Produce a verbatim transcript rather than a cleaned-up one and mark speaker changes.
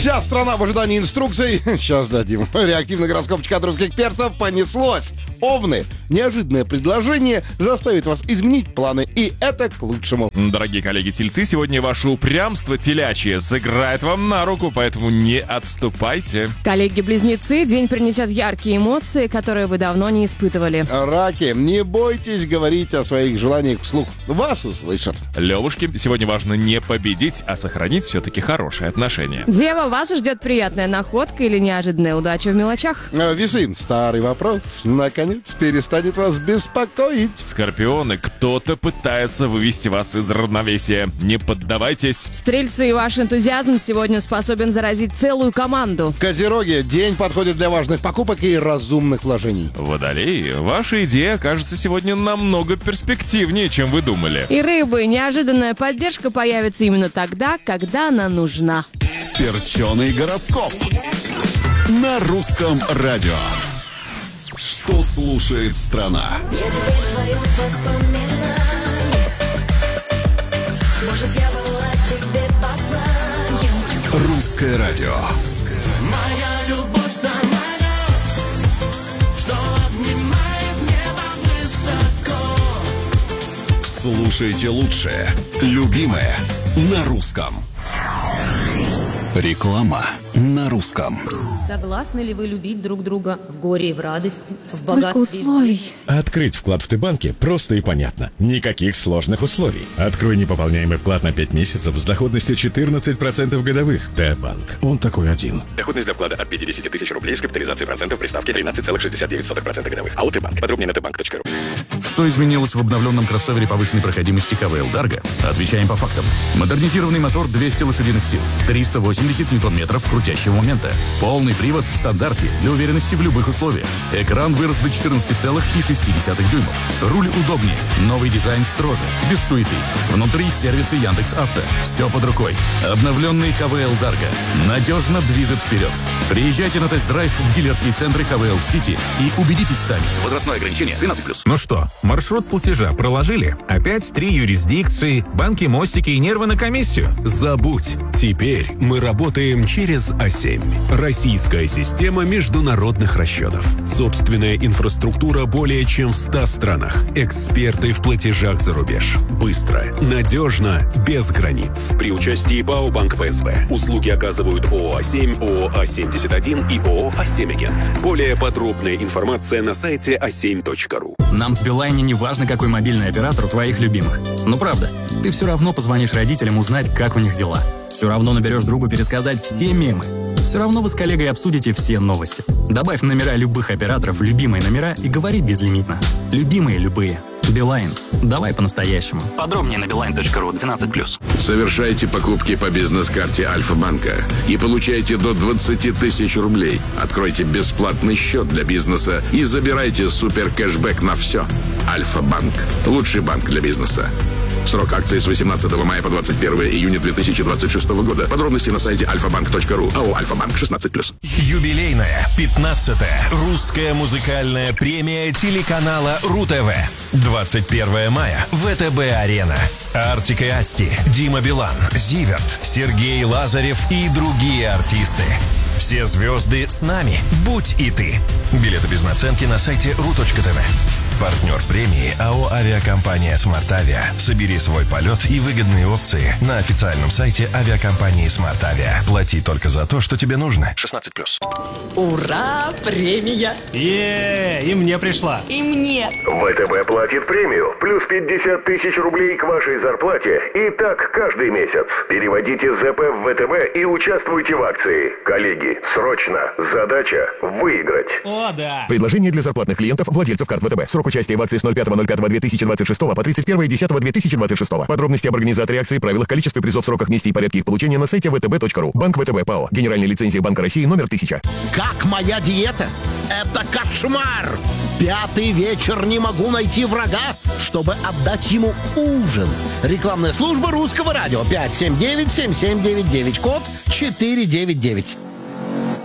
Speaker 1: Вся страна в ожидании инструкций. Сейчас дадим. Реактивный гороскопчик от русских перцев. Понеслось. Овны. Неожиданное предложение заставит вас изменить планы. И это к лучшему.
Speaker 2: Дорогие коллеги-тельцы, сегодня ваше упрямство телячье сыграет вам на руку, поэтому не отступайте.
Speaker 3: Коллеги-близнецы, день принесет яркие эмоции, которые вы давно не испытывали.
Speaker 1: Раки. Не бойтесь говорить о своих желаниях вслух. Вас услышат.
Speaker 2: Левушки, сегодня важно не победить, а сохранить все-таки хорошие отношения.
Speaker 3: Дева, вас ждет приятная находка или неожиданная удача в мелочах.
Speaker 1: Весы. Старый вопрос. Наконец перестанет вас беспокоить.
Speaker 2: Скорпионы, кто-то пытается вывести вас из равновесия. Не поддавайтесь.
Speaker 3: Стрельцы, ваш энтузиазм сегодня способен заразить целую команду.
Speaker 1: Козероги. День подходит для важных покупок и разумных вложений.
Speaker 2: Водолеи, ваша идея окажется сегодня намного перспективнее, чем вы думали.
Speaker 3: И рыбы, неожиданная поддержка появится именно тогда, когда она нужна.
Speaker 4: Перченый гороскоп на русском радио. Что слушает страна?
Speaker 5: Я теперь твое воспоминание. Может, я была тебе посланием.
Speaker 4: Русское радио.
Speaker 5: Моя любовь самолет, что обнимает небо высоко.
Speaker 4: Слушайте лучшее. Любимое на русском. Реклама на русском.
Speaker 6: Согласны ли вы любить друг друга в горе и в радости, в
Speaker 7: Столько
Speaker 6: богатстве?
Speaker 7: условий.
Speaker 8: Открыть вклад в Т-банке просто и понятно. Никаких сложных условий. Открой непополняемый вклад на пять месяцев с доходностью четырнадцать процентов годовых. Т-банк. Он такой один.
Speaker 9: Доходность для вклада от пятьдесят тысяч рублей с капитализацией процентов при ставке тринадцать целых шестьдесят девять сотых процента годовых. АО Т-банк. Подробнее на тбанк точка ру.
Speaker 10: Что изменилось в обновленном кроссовере повышенной проходимости ха вэ эл Dargo? Отвечаем по фактам. Модернизированный мотор двести лошадиных сил, триста восемьдесят ньютон-метров крутящего момента. Полный привод в стандарте для уверенности в любых условиях. Экран вырос до четырнадцати целых шести десятых дюймов. Руль удобнее. Новый дизайн строже. Без суеты. Внутри сервисы Яндекс.Авто. Все под рукой. Обновленный ха вэ эл Dargo надежно движет вперед. Приезжайте на тест-драйв в дилерские центры ха вэ эл City и убедитесь сами. Возрастное ограничение тринадцать плюс.
Speaker 11: Ну что, маршрут платежа проложили? Опять три юрисдикции, банки, мостики и нервы на комиссию?
Speaker 12: Забудь. Теперь мы работаем через а семь. Российская система международных расчетов. Собственная инфраструктура более чем в ста странах. Эксперты в платежах за рубеж. Быстро, надежно, без границ. При участии ПАО Банк Пэ Эс Бэ. Услуги оказывают ООО а семь, ООО а семьдесят один и ООО а семь Агент. Более подробная информация на сайте а семь точка ру.
Speaker 13: Нам в Билайне не важно, какой мобильный оператор у твоих любимых. Ну правда, ты все равно позвонишь родителям узнать, как у них дела. Все равно наберешь другу пересказать все мемы. Все равно вы с коллегой обсудите все новости. Добавь номера любых операторов в любимые номера и говори безлимитно. Любимые любые. Билайн. Давай по-настоящему. Подробнее на билайн точка ру двенадцать плюс.
Speaker 14: Совершайте покупки по бизнес-карте Альфа-банка и получайте до двадцать тысяч рублей. Откройте бесплатный счет для бизнеса и забирайте супер кэшбэк на все. Альфа-банк. Лучший банк для бизнеса. Срок акции с восемнадцатого мая по двадцать первое июня две тысячи двадцать шестого года. Подробности на сайте альфа банк точка ру. АО «Альфа-банк» шестнадцать плюс.
Speaker 12: Юбилейная пятнадцатая русская музыкальная премия телеканала РУ-ТВ. двадцать первого мая. вэ тэ бэ-арена. Артик и Асти, Дима Билан, Зиверт, Сергей Лазарев и другие артисты. Все звезды с нами. Будь и ты. Билеты без наценки на сайте ру точка тэ вэ. Партнер премии АО «Авиакомпания Смарт-Авиа». Собери свой полет и выгодные опции на официальном сайте авиакомпании «Смарт-Авиа». Плати только за то, что тебе нужно. шестнадцать плюс.
Speaker 15: Ура! Премия!
Speaker 16: Е, и мне пришла.
Speaker 15: И мне!
Speaker 17: вэ тэ бэ платит премию. Плюс пятьдесят тысяч рублей к вашей зарплате. И так каждый месяц. Переводите зэ пэ в вэ тэ бэ и участвуйте в акции. Коллеги, срочно. Задача – выиграть.
Speaker 16: О, да!
Speaker 18: Предложение для зарплатных клиентов, владельцев карт вэ тэ бэ. Срок участия в акции с ноль пятого ноль пятого две тысячи двадцать шестого по тридцать первое десятого две тысячи двадцать шестого. Подробности об организаторе акции, правилах, количестве призов, сроках, месте и порядке их получения на сайте вэ тэ бэ точка ру. Банк вэ тэ бэ ПАО. Генеральная лицензия Банка России номер тысяча.
Speaker 1: Как моя диета? Это кошмар! Пятый вечер не могу найти врага, чтобы отдать ему ужин. Рекламная служба Русского радио. пять семь девять семь семь девять девять. Код четыре девять девять.